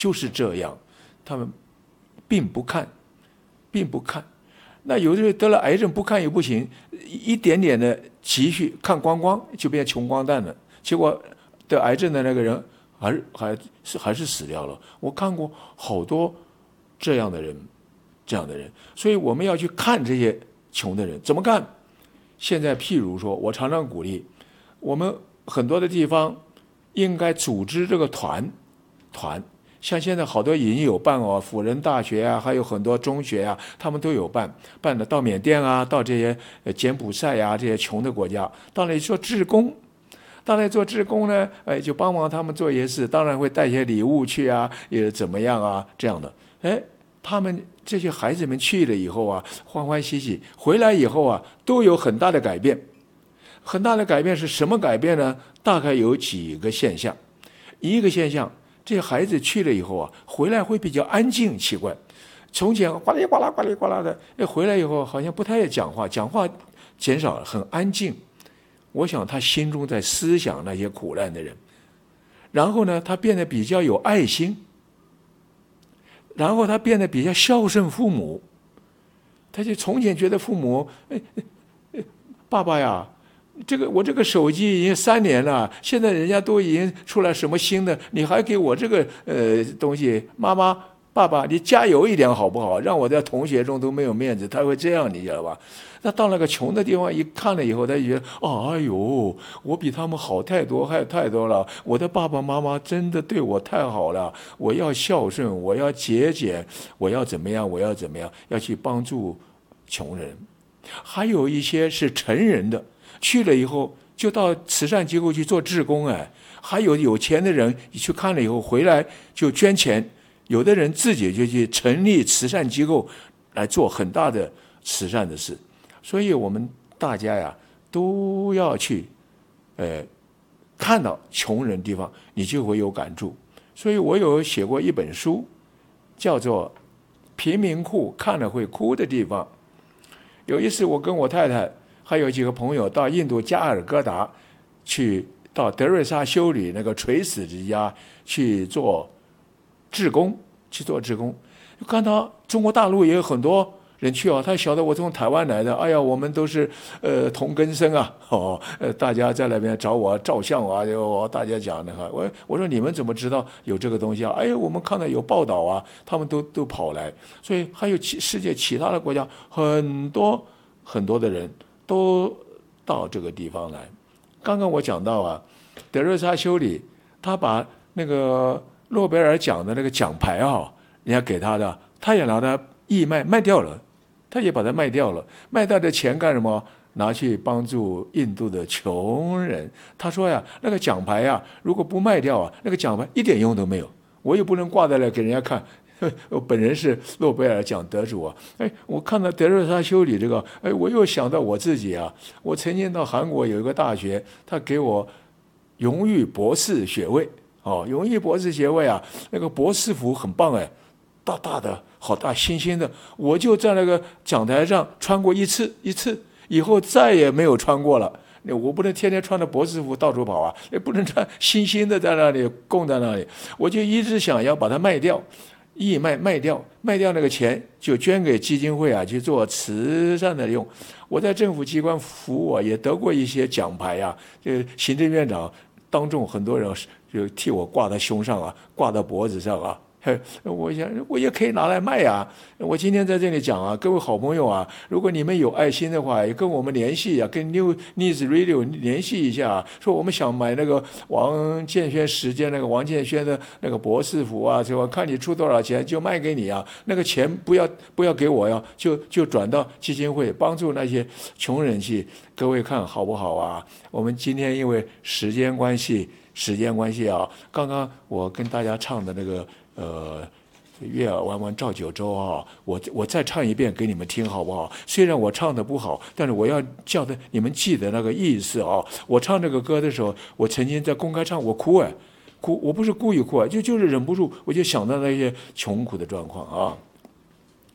就是这样，他们并不看，并不看。那有的人得了癌症不看也不行，一点点的积蓄看光光就变穷光蛋了，结果得癌症的那个人还是死掉了。我看过好多这样的人，所以我们要去看这些穷的人，怎么看？现在譬如说，我常常鼓励我们很多的地方应该组织这个团，像现在好多已经有办辅仁大学啊，还有很多中学啊，他们都有办的，到缅甸啊，到这些柬埔寨啊这些穷的国家，到那里做志工。到那里做志工呢，就帮忙他们做一些事，当然会带一些礼物去啊，也怎么样啊这样的。他们这些孩子们去了以后啊，欢欢喜喜回来以后啊，都有很大的改变。很大的改变是什么改变呢？大概有几个现象。一个现象，这些孩子去了以后啊，回来会比较安静，奇怪。从前呱哩呱啦呱哩呱啦的，回来以后好像不太讲话减少了，很安静。我想他心中在思想那些苦难的人，然后呢，他变得比较有爱心，然后他变得比较孝顺父母。他就从前觉得父母，爸爸呀，我这个手机已经3年了，现在人家都已经出来什么新的，你还给我这个东西，妈妈爸爸，你加油一点好不好？让我在同学中都没有面子，他会这样，你知道吧？那到那个穷的地方一看了以后，他就觉得，哎呦，我比他们好太多了。我的爸爸妈妈真的对我太好了，我要孝顺，我要节俭，我要怎么样，要去帮助穷人。还有一些是成人的，去了以后就到慈善机构去做志工。还有钱的人去看了以后回来就捐钱，有的人自己就去成立慈善机构来做很大的慈善的事。所以我们大家呀都要去看到穷人地方，你就会有感触。所以我有写过一本书，叫做《贫民窟看了会哭的地方》。有一次我跟我太太还有几个朋友到印度加尔各答，到德瑞莎修女那个垂死之家去做志工，看到中国大陆也有很多人去他晓得我从台湾来的，哎呀，我们都是同根生啊，大家在那边找我照相啊，大家讲的我说你们怎么知道有这个东西啊？我们看到有报道啊，他们都跑来，所以还有世界其他的国家很多很多的人都到这个地方来。刚刚我讲到德瑞莎修女，他把那个诺贝尔奖的那个奖牌人家给他的，他也拿它义卖掉了。他也把它卖掉了，卖掉的钱干什么？拿去帮助印度的穷人。他说呀，那个奖牌如果不卖掉那个奖牌一点用都没有，我也不能挂在那给人家看。我本人是诺贝尔奖得主我看到德瑞莎修女这个，我又想到我自己我曾经到韩国有一个大学，他给我荣誉博士学位荣誉博士学位那个博士服很棒大大的，好大，新鲜的，我就在那个讲台上穿过一次，以后再也没有穿过了。我不能天天穿着博士服到处跑也不能穿新鲜的在那里供在那里，我就一直想要把它卖掉，义卖掉那个钱就捐给基金会去做慈善的用。我在政府机关服务也得过一些奖牌行政院长当众很多人就替我挂在胸上挂在脖子上我想我也可以拿来卖我今天在这里讲各位好朋友如果你们有爱心的话，也跟我们联系跟 New News Radio 联系一下说我们想买那个王建轩时间那个王建轩的那个博士服我看你出多少钱就卖给你那个钱不要给我就转到基金会帮助那些穷人去。各位看好不好我们今天因为时间关系刚刚我跟大家唱的那个月儿弯弯照九州我再唱一遍给你们听好不好？虽然我唱的不好，但是我要叫的你们记得那个意思我唱这个歌的时候，我曾经在公开唱我哭，我不是故意哭就是忍不住，我就想到那些穷苦的状况